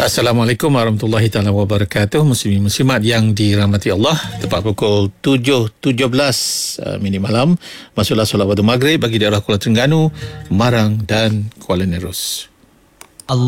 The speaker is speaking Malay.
Assalamualaikum warahmatullahi taala wabarakatuh. Muslimin muslimat yang dirahmati Allah. Tepat pukul 7.17 minit malam. Masuklah solat waktu maghrib bagi daerah Kuala Terengganu, Marang dan Kuala Nerus.